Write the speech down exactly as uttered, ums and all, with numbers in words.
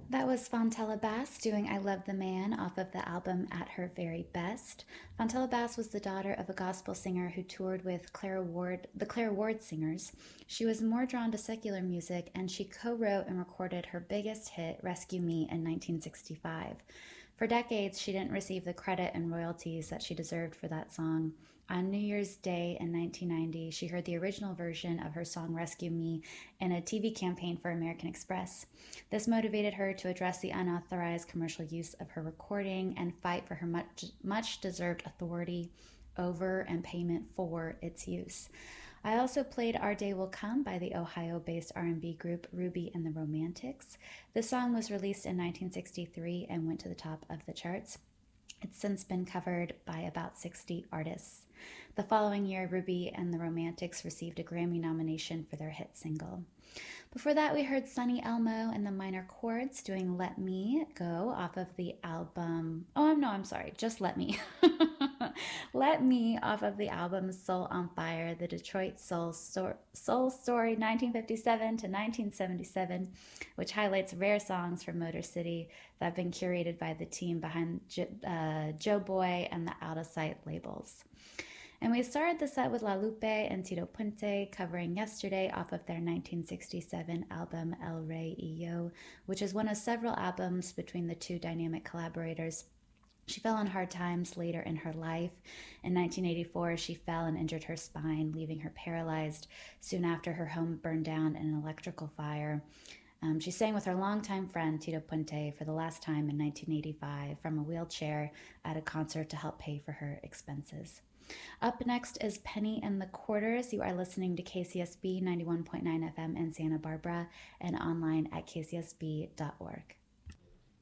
That was Fontella Bass doing I Love the Man off of the album At Her Very Best. Fontella Bass was the daughter of a gospel singer who toured with Clara Ward, the Clara Ward Singers. She was more drawn to secular music, and she co-wrote and recorded her biggest hit, Rescue Me, in nineteen sixty-five. For decades, she didn't receive the credit and royalties that she deserved for that song. On New Year's Day in nineteen ninety, she heard the original version of her song Rescue Me in a T V campaign for American Express. This motivated her to address the unauthorized commercial use of her recording and fight for her much, much deserved authority over and payment for its use. I also played Our Day Will Come by the Ohio-based R and B group Ruby and the Romantics. This song was released in nineteen sixty-three and went to the top of the charts. It's since been covered by about sixty artists. The following year, Ruby and the Romantics received a Grammy nomination for their hit single. Before that, we heard Sonny Elmo and the Minor Chords doing Let Me Go off of the album... Oh, no, I'm sorry, just Let Me. Let Me off of the album Soul on Fire, the Detroit Soul, Sto- Soul Story nineteen fifty-seven to nineteen seventy-seven, which highlights rare songs from Motor City that have been curated by the team behind jo- uh, Joe Boy and the Out of Sight labels. And we started the set with La Lupe and Tito Puente covering Yesterday off of their nineteen sixty-seven album El Rey y Yo, which is one of several albums between the two dynamic collaborators. She fell on hard times later in her life. In nineteen eighty-four, she fell and injured her spine, leaving her paralyzed. Soon after, her home burned down in an electrical fire. Um, she sang with her longtime friend, Tito Puente, for the last time in nineteen eighty-five from a wheelchair at a concert to help pay for her expenses. Up next is Penny and the Quarters. You are listening to K C S B ninety-one point nine F M in Santa Barbara and online at k c s b dot org.